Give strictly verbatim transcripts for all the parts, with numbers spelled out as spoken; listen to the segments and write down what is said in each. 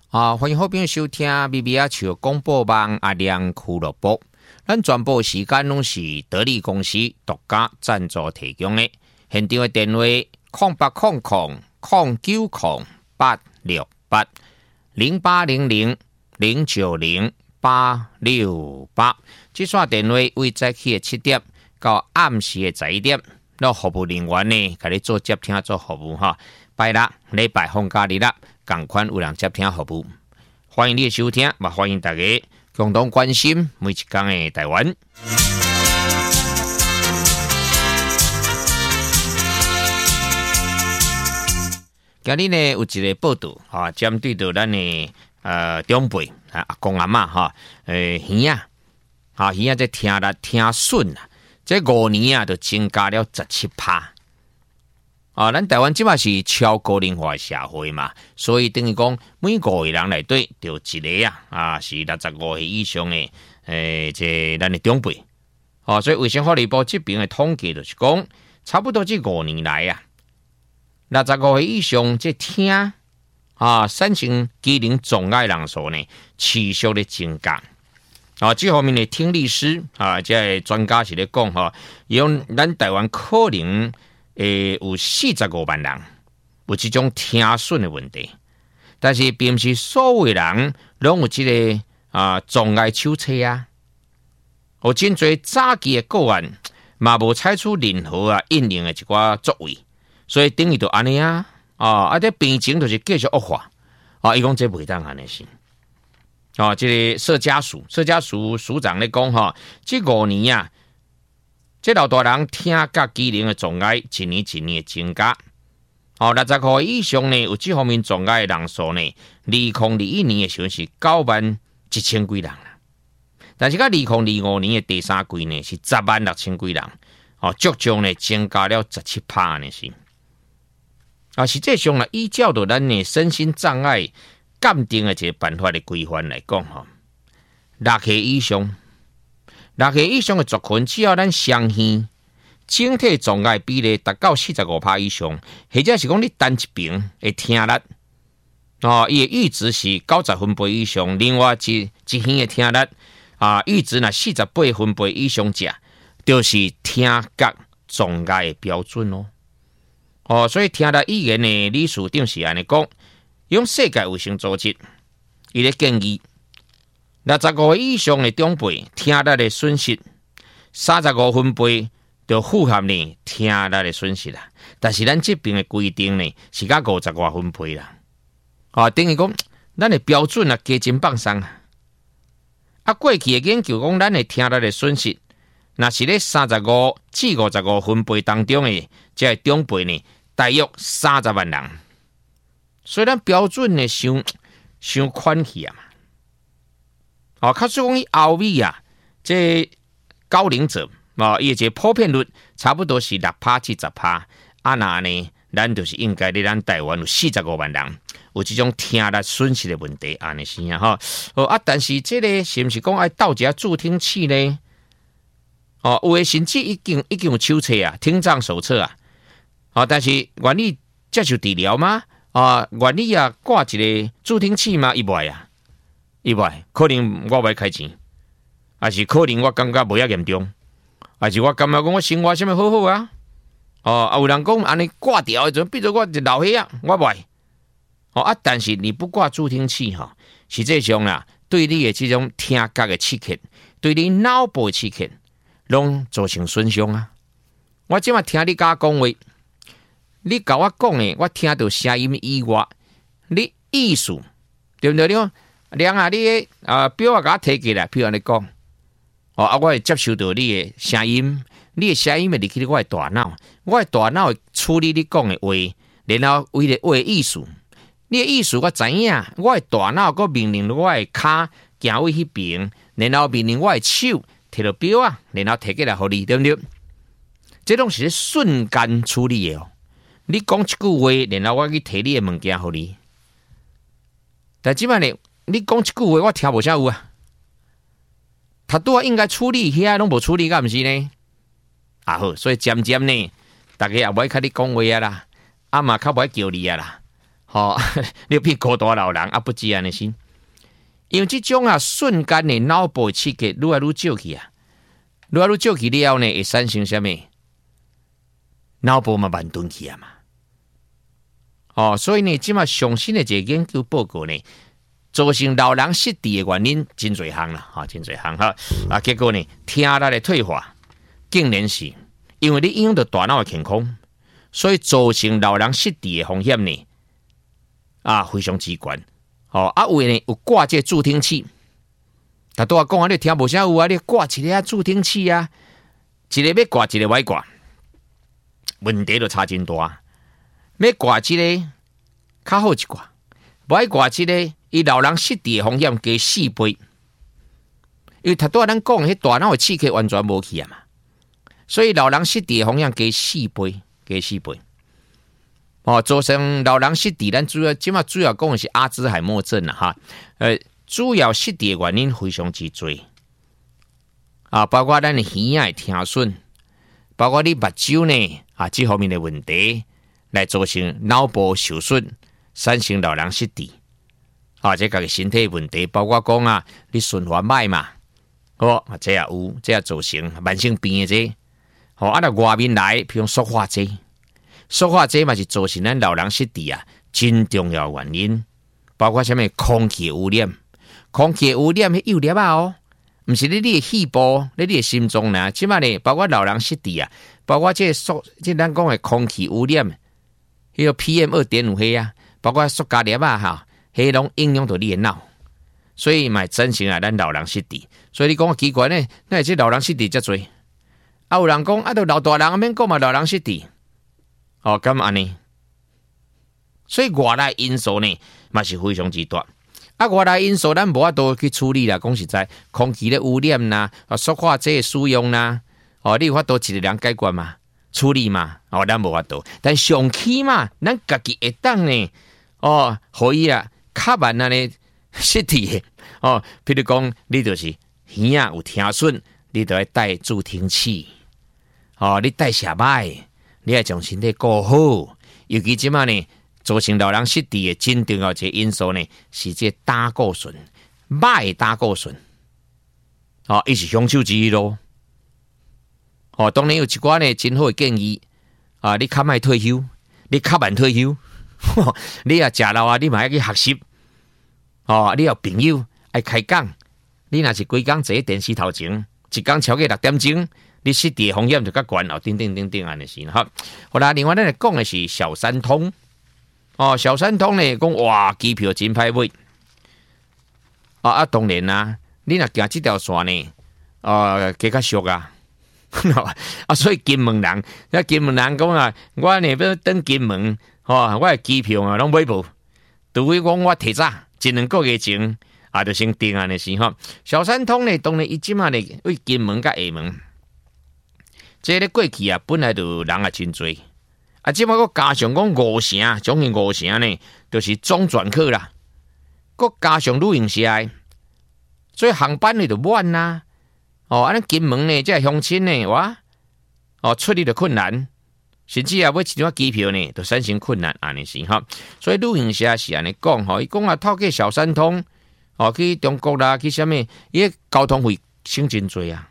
啊，欢迎好朋友收听 B B 啊球广播网阿亮俱乐部。咱全部时间拢是得力公司独家赞助提供的。现场的电话：空八空空空九空八六八零八零零零九零八六八。这线电话为早起的七点到暗时的十一点，那服务人员呢，给你做接听做服务哈。拜六、礼拜放假日啦，同款有人接听服务。欢迎你的收听，也欢迎大家共同关心每一天的台湾。今日呢有一个报道哈，针对到咱的呃长辈啊阿公阿嬷哈，诶耳啊，哈耳啊在听啦听顺啊，这五年啊就增加了十七趴。啊，咱台湾即嘛是超高龄化社会嘛，所以等于讲每五个人内底就一个啊，啊是六十五岁以上的诶，这咱的长辈。哦，所以卫生福利部这边的统计就是讲，差不多这五年来啊，六十五岁以上这听啊产生机能障碍人数呢，持续的增加。啊，这方面的听力师啊，这专家是咧讲哈，用咱台湾可能。诶，有四十五万人有这种听损的问题，但是并不是所有人拢有这个啊障碍手册啊。有真侪早期的个案，嘛无采取任何啊应用的一寡作为，所以等于就安尼啊，啊啊，这病情就是继续恶化啊。伊讲这袂当安尼是啊，这个社家属社家属署长咧讲哈，这五年啊。这老大人听甲机能的障碍一年一年的增加，哦，六十岁以上呢有这方面障碍的人数呢，二零二一年的时候是九万一千几人啦，但是到二零二五年的第三季呢是十万六千几人，哦，足足呢增加了十七趴呢是，啊，实际上呢依照着咱的身心障碍鉴定的这个办法的规范来讲哈，六岁以上。六岁以上的族群，只要咱相信整体障碍比例达到四十五趴以上，或者是讲你单一边的听力，哦，伊的阈值是九十分贝以上，另外一一耳的听力啊，阈值若四十八分贝以上者，就是听觉障碍的标准哦。哦，所以听力语言的理事长是安尼讲，用世界卫生组织伊咧建议。六十五岁以上的长辈听力的损失，三十五分贝就符合呢听力的损失啦。但是咱这边的规定呢是甲五十外分贝啦。啊，等于讲咱的标准啊加真放松啊。啊，过去的研究讲咱的听力的损失，那是咧三十五至五十五分贝当中的这长辈呢，大约三十万人。所以咱标准呢伤伤宽去啊嘛。哦，较说讲伊后尾啊，这高龄者啊，伊这普遍率差不多是六趴至十趴，啊那呢，咱就是应该咧，咱台湾有四十五万人有这种听力损失的问题，安尼是啊哈。哦啊，但是这个是不是讲爱斗一下助听器呢？哦，有的甚至已经已经有手册啊，听障手册啊。哦，但是愿意接受治疗吗？啊，愿意啊挂一个助听器吗？伊袂啊。意外，可能我袂开钱，还是可能我感觉袂遐严重，还是我感觉讲我生活什么好好啊？哦，啊有人讲安尼挂掉的，比如我一老岁啊，我袂。哦啊，但是你不挂助听器哈，实际上啦，对你的这种听觉的刺激，对你脑部的刺激，拢造成损伤啊。我即马听你甲讲话，你甲我讲的，我听到声音以外，你意思对不对呢？量啊，你的啊表啊，甲我摕起来，譬如安尼讲，哦啊，我会接受到你的声音，你的声音会入去我的大脑，我的大脑会处理你讲的话，然后为了话的意思，你的意思我知影，我的大脑个命令我的骹行位迄边，然后命令我的手摕到表啊，然后摕起来互你，对不对？这种是瞬间处理的哦。你讲一句话，然后我去摕你的物件互你，但即摆呢？你讲一句话，我听无啥有啊。他拄啊应该处理遐，拢无处理，敢毋是呢？啊好，所以渐渐呢，大家也无爱甲你讲话啊啦，啊嘛较无爱叫你啊啦。 吼、哦，你变高大老人啊，不止安尼先。因为这种啊瞬间的脑部刺激愈来愈少去啊，愈来愈少去了呢，会产生什么？脑部嘛慢钝去啊嘛。哦，所以呢，即马上新的一个研究报告呢，造成老人失智的原因真侪项啦，哈、哦，真侪项哈。啊，结果呢，听力的退化，竟然是因为你影响到大脑的健康，所以造成老人失智的风险呢，啊，非常之悬。哦，啊有呢有挂这助听器，但拄我讲啊，你听无啥有啊，你挂一个助听器啊，一个要挂一个歪挂，问题就差真大。要挂一个较好一挂，歪挂一个，伊老人失智的风险加四倍，因为头拄咱讲迄大脑的刺激完全无去啊嘛，所以老人失智的风险加四倍，加四倍。哦，造成老人失智，咱主要即马主要讲的是阿兹海默症啦，哈，呃，主要失智的原因非常之多啊，包括咱的耳仔听损，包括你目睭呢啊，这方面的问题，来造成脑部受损，产生老人失智啊，这个身体问题，包括讲啊，你循环歹嘛，哦，这也有，这也造成慢性病的这，哦，啊，那外面来，譬如塑化剂。塑化剂嘛是造成咱老人失智啊，真重要原因，包括什么空气污染，空气污染迄有粒啊哦，毋是你你的肺部，你你的心脏呐，即码呢，包括老人失智啊，包括这塑，即咱讲的空气污染，迄个 P M 二点五 迄啊，包括塑胶粒啊哈，迄拢影响到你的脑，所以嘛造成啊咱老人失智，所以你讲奇怪呢，那这老人失智遮多，啊有人讲啊，都老大人免讲嘛，老人失智。哦，咁安尼，所以外来因素呢，嘛是非常之大。啊，外来因素咱无法度去处理啦。讲实在，空气的污染啦，啊，塑化剂的使用啦，哦，你有法度一个人解决嘛，处理嘛，哦，咱无法度。但上起嘛，咱家己会当呢，哦，可以啊，较慢啊呢，失智的，哦，譬如讲，你就是耳仔有听损，你就要戴助听器，哦，你戴下摆。你要将身体顾好，尤其即马呢，造成老人失智的真重要一个因素呢，是这胆固醇，歹的胆固醇，哦，伊是凶手之一咯。哦，当然有一寡呢真好的建议啊，你较莫退休，你较慢退休，你也食老啊，你嘛要去学习，哦，你有朋友爱开讲，你若是规工坐电视头前，一工超过六点钟。你失智风险就较悬哦，等等等等安尼是哈。好啦，另外咱来讲的是小三通哦，小三通呢讲哇，机票真歹买啊啊，当然啦，你若行这条线呢，呃，加较俗啊，啊，所以金门人，那金门人讲啊，我呢要登金门，吼、哦，我的机票啊拢买无，除非讲我提早一两个月前啊，就先订安尼是哈。小三通呢，当然伊即马呢为金门甲厦门。这个过去啊，本来就人也真多，啊，即摆个加上讲五成，总共五成呢，就是中转客啦，个加上旅行社，所以航班呢就满啦。哦，啊，咱金门呢，这乡亲呢，哇，哦，出入就困难，甚至啊，买一张机票呢，就产生困难安尼是哈。所以旅行社是安尼讲吼，伊讲啊，透过小三通，哦，去中国啦，去啥物，伊交通费省真多啊。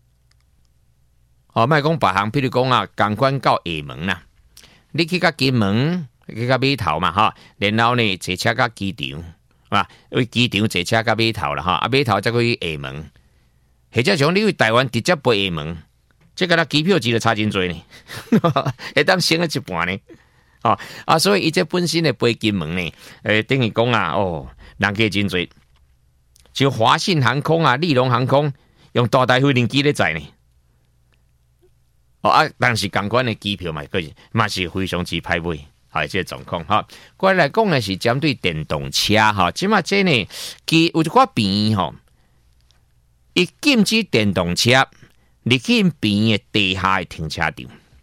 哦，莫讲别项，譬如讲啊，共款到厦门啦，你去到金门，去到码头嘛，哈，然后呢，坐车到机场，啊，为机场坐车到码头啦，哈，啊，码头再去厦门，或者像你去台湾直接飞厦门，这个啦机票钱就差真多呢，会当省了一半呢，哦，啊，所以伊这本身的飞金门呢，诶，等于讲啊，哦，人价真多，像华信航空啊、立荣航空，用大台飞行机咧载呢。哦啊，但是相关的机票嘛，个嘛是非常之歹买，系这个状况哈。过来讲的是针对电动车哈，即嘛这呢，其有一寡便吼，伊禁止电动车入去边的地下的停车场。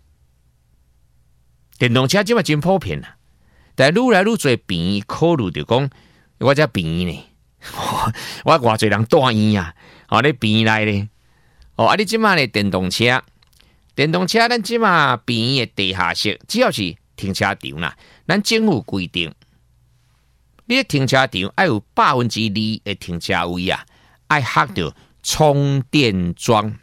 电动车即嘛真普遍啦，但愈来愈多便考虑着讲，我这便呢，我偌侪人住院啊，哦，你便内咧，哦啊，你即嘛呢电动车。电动车咱即马边的地下室，只要是停车场啦，咱政府规定， 你的停车场要有百分之二的停车位啊，要合到充电桩，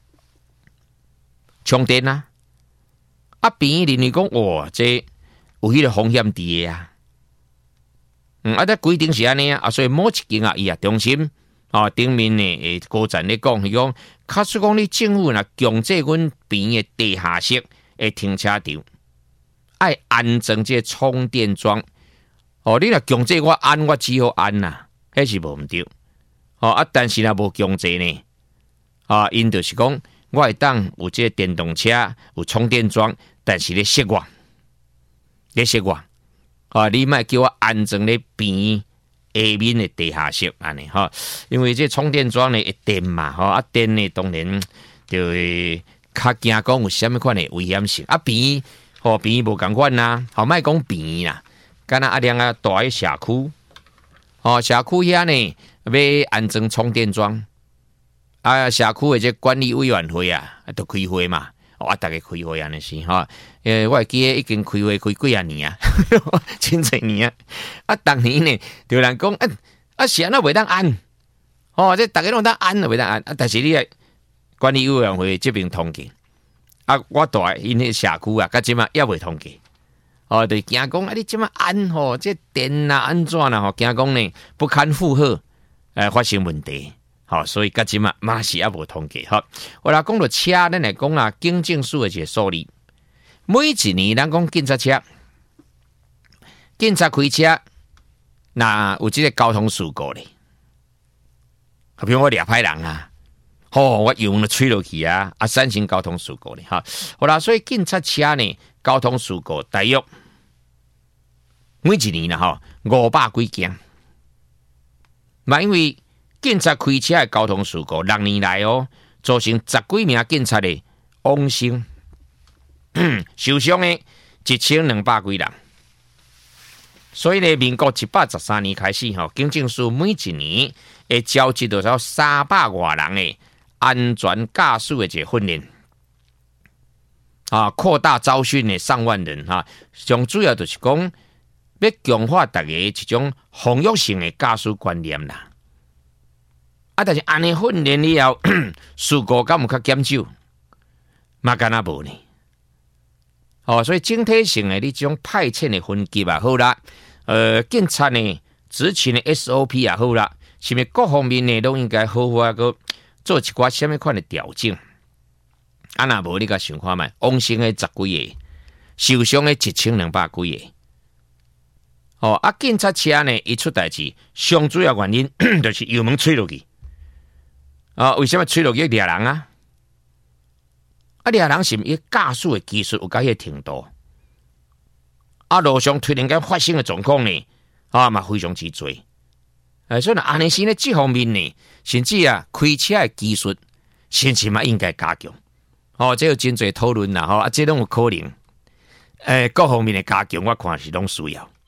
充电啊！啊，边邻居讲，哇，这有迄个风险伫的啊。嗯，啊，这规定是安尼啊，所以某一间啊，伊啊中心啊顶面呢，诶，高层咧讲，伊讲，假使讲你政府若强制阮边的地下室的停车场，爱安装这充电桩。哦，你若强制我安，我只好安呐，迄是无毋对。哦啊，但是若无强制呢，啊，因就是讲，我会当有这电动车有充电桩，但是咧设我，咧设我，啊，你莫叫我安装咧边下面的地下室安尼哈，因为这充电桩呢会电嘛，吼啊电呢当然就会较惊讲有啥物款的危险性，啊边吼边无共款啦，吼莫讲边啦。敢若阿亮啊，大个社区，哦，社区遐呢要安装充电桩，啊，社区的这管理委员会啊，都开会嘛，哦，啊，大家开会安尼是哈，诶，我会记得已经开会开几啊年啊，真侪年啊，啊，当年呢，就有人讲，啊，啊，是安那袂当安，哦，这大家拢当安，袂当安，啊，但是你管理委员会这边通过，啊，我大因迄社区啊，甲即嘛也未通过。哦，就惊讲啊！你即么安吼，这电啊安怎啦？吼，惊讲呢不堪负荷，诶、呃，发生问题。好、哦，所以甲即嘛嘛是也无通过。好，我来讲到车，咱来讲啊，警政署的一个数字，每一年咱讲警察车，警察开车，那有即个交通事故咧。比如我掠歹人啊，吼、哦，我用了吹落去啊，啊，产生交通事故咧。哈，好啦，所以警察车呢，交通事故大约。每一年啦，吼五百几件，嘛因为警察开车的交通事故，六年来哦，造成十几名警察的亡生，受伤的一千两百几人。所以呢，民国一百十三年开始，吼警政署每一年会召集到三百外人的安全驾驶的一个训练，啊，扩大招训的上万人哈，上主要就是讲。要强化大家一种防御性的驾驶观念啦，啊！但是安尼训练以后，事故敢有较减少？嘛敢若无呢？哦，所以整体性的你这种派遣的分级也好啦，呃，警察呢执勤的 S O P 也好啦，是咪各方面呢都应该好好个做一寡什么款的调整？啊，若无你甲想看卖，亡生的十几个，受伤的一千两百几个。哦，啊！警察车呢，一出代志，上主要原因就是油门吹落去。啊，为什么吹落去掠人啊？啊，掠人是伊驾驶的技术有到迄个程度。啊，路上突然间发生的状况呢，啊嘛非常之多。诶，所以呢，安尼是呢，这方面呢，甚至啊，开车的技术，甚至嘛应该加强。哦，这有真侪讨论啦，吼，啊，这拢有可能。诶，各方面的加强，我看是拢需要。